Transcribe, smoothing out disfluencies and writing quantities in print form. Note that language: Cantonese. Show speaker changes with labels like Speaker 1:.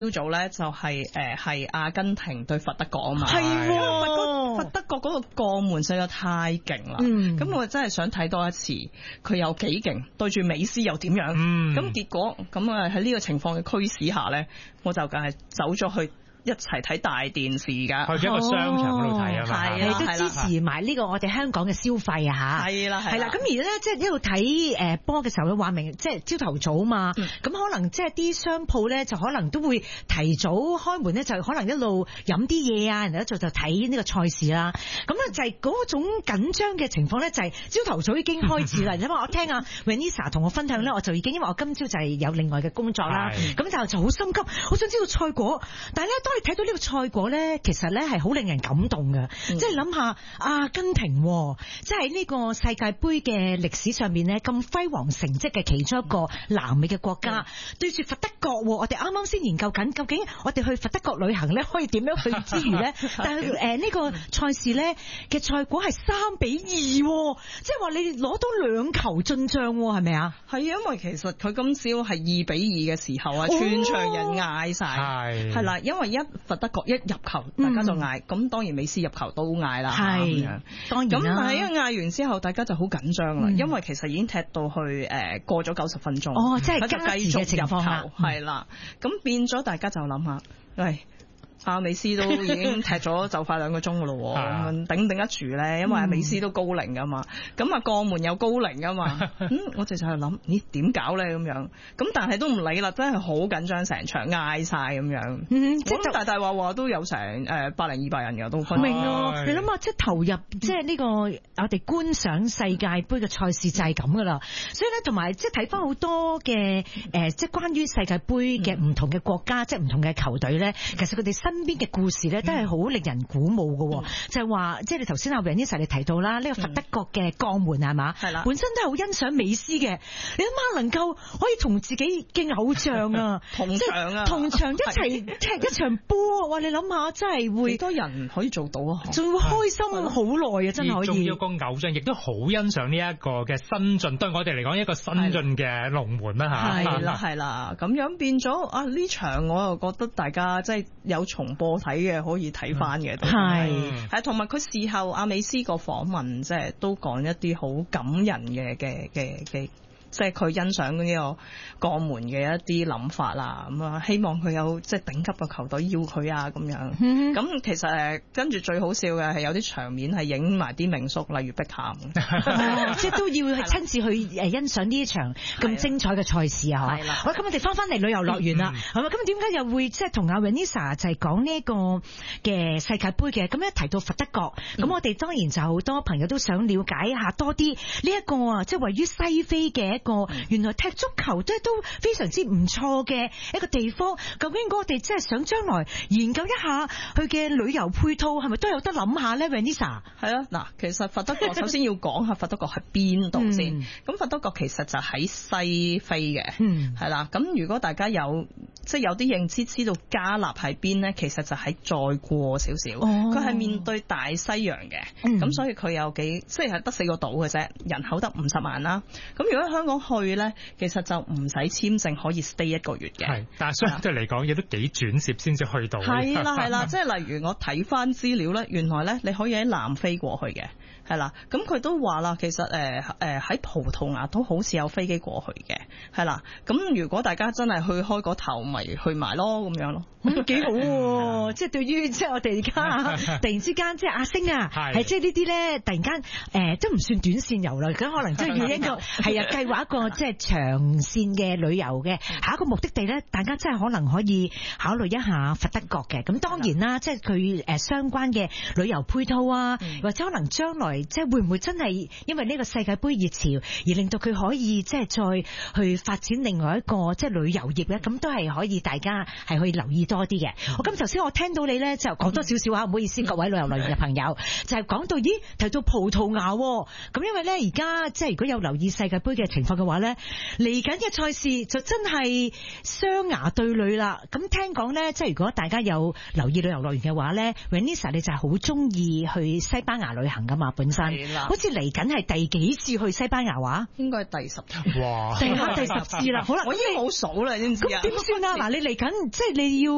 Speaker 1: 朝早咧就係阿根廷對佛得角啊嘛，
Speaker 2: 係
Speaker 1: 佛得角嗰個過門實在太勁啦，咁我真係想睇多一次佢有幾勁，對住美斯又點樣，咁結果咁啊喺呢個情況嘅驅使下咧，我就梗係走咗去一齊睇大電視㗎，
Speaker 3: 去一個商場嗰度睇啊嘛，
Speaker 2: 你都支持埋呢個我哋香港嘅消費啊嚇，
Speaker 1: 係啦，
Speaker 2: 咁而咧即係一路睇波嘅時候咧，話明即係朝頭早嘛，咁可能即係啲商鋪咧就可能都會提早開門咧，就可能一路飲啲嘢啊，然後一早就睇呢個賽事啦，咁啊就係嗰種緊張嘅情況咧，就係朝頭早已經開始啦。因為我聽阿 Vanessa 同我分享咧，我就已經因為我今朝就係有另外嘅工作啦，咁就好心急，好想知道賽果，但係咧當你睇到呢個賽果咧，其實咧係好令人感動嘅，即係諗下阿根廷，即係呢個世界盃嘅歷史上面咧咁輝煌成績嘅其中一個南美嘅國家，對住佛得角，我哋啱啱先研究緊，究竟我哋去佛得角旅行咧可以點樣去之餘咧，但係呢個賽事咧嘅賽果係3-2，即係話你攞到2球進賬，係咪啊？
Speaker 1: 係因為其實佢今朝係2-2嘅時候啊，全場人嗌晒，係啦，因為佛得角一入球，大家就嗌，咁當然美斯入球都嗌啦，
Speaker 2: 係當然啦。
Speaker 1: 咁但係一嗌完之後，大家就好緊張啦，因為其實已經踢到去過咗90分鐘，
Speaker 2: 即係加時嘅情況下，
Speaker 1: 係啦，咁變咗大家就諗下，喂。阿美斯都已經踢咗就快2個鐘噶咯，咁頂得住咧？因為阿美斯都高齡噶嘛，咁啊過門又高齡噶嘛，我哋就係諗，咦點搞咧咁樣？咁但係都唔理啦，真係好緊張，成場嗌晒咁樣，即係大話都有成100-200人噶都。
Speaker 2: 明啊！你諗下，即係投入即係呢個我哋觀賞世界盃嘅賽事就係咁噶啦。所以咧，同埋即係睇翻好多嘅即係關於世界盃嘅唔同嘅國家，即係唔同嘅球隊咧，其實佢哋身邊嘅故事咧都係好令人鼓舞嘅，就係話即係你頭先阿 Vanessa 你提到啦，呢個佛得角嘅鋼門係嘛，係啦，本身都係好欣賞美斯嘅，你諗下能夠可以同自己嘅偶像啊同場一齊踢一場波，哇！你諗下真係會幾
Speaker 1: 多人可以做到啊？
Speaker 2: 仲會開心好耐啊！真係可以。
Speaker 3: 仲要個偶像亦都好欣賞呢一個嘅新進，對我哋嚟講一個新進嘅龍門啦嚇。
Speaker 1: 係啦，咁樣變咗啊！呢場我又覺得大家即係有重播睇嘅可以睇翻嘅，係同埋佢事後阿美斯個訪問，即係都講一啲好感人嘅。即係佢欣賞呢個鋼門嘅一啲諗法啦，咁啊希望佢有即係頂級嘅球隊要佢啊咁樣。咁其實跟住最好笑嘅係有啲場面係影埋啲名宿，例如碧咸，
Speaker 2: 即係都要係親自去欣賞呢一場咁精彩嘅賽事啊！係啦，好，咁我哋翻嚟旅遊樂園啦，係咪？咁點解又會即係同阿 Vanessa 就係講呢一個嘅世界盃嘅？咁一提到佛得角，咁我哋當然就好多朋友都想了解一下多啲呢一個啊，即係位於西非嘅原來踢足球都非常之唔錯嘅一個地方，究竟我哋即係想將來研究一下佢嘅旅遊配套係咪都有得諗下咧 Vanessa？ 係啊，
Speaker 1: 嗱，其實佛得角首先要講下佛得角喺邊度先。咁佛得角其實就喺西非嘅，係啦。咁如果大家有即係有啲認知知道加納喺邊咧，其實就喺再過少少，佢係面對大西洋嘅，咁所以佢有即係得4個島嘅啫，人口得50萬啦。咁如果香港去咧，其實就唔使簽證可以 stay 1個月嘅。係，
Speaker 3: 但係相對嚟講，亦都幾轉接先至去到。
Speaker 1: 係啦，即係例如我睇翻資料咧，原來咧你可以喺南非過去嘅，係啦。咁佢都話啦，其實喺葡萄牙都好似有飛機過去嘅，係啦。咁如果大家真係去開個頭，咪去埋咯，咁樣咯，
Speaker 2: 幾好喎！即係對於即係我哋而家突然之間即係阿星啊，係即係呢啲咧，突然間都唔算短線遊啦，咁可能即係要一個係計劃一個即係長線嘅旅遊嘅下一個目的地咧，大家真係可能可以考慮一下佛得角嘅。咁當然啦，即係佢相關嘅旅遊配套啊，或者可能將來即係會唔會真係因為呢個世界盃熱潮而令到佢可以即係再去發展另外一個即係旅遊業咧？咁都係可以，大家係可以留意多啲嘅。咁頭先我聽到你咧就講多少少啊，唔好意思各位旅遊樂園嘅朋友，就係講到提到葡萄牙咁，因為咧而家即係如果有留意世界盃嘅情況嘅話咧，嚟緊嘅賽事就真係雙牙對壘啦。咁聽講咧，即係如果大家有留意旅遊樂園嘅話咧 Vanessa 你就係好中意去西班牙旅行噶嘛，本身好似嚟緊係第幾次去西班牙話？
Speaker 1: 應該係第10次。
Speaker 3: 哇！
Speaker 2: 第10次啦，好啦，
Speaker 1: 我已經冇數啦，知唔知啊？
Speaker 2: 咁點算啊？嗱，你嚟緊即係你要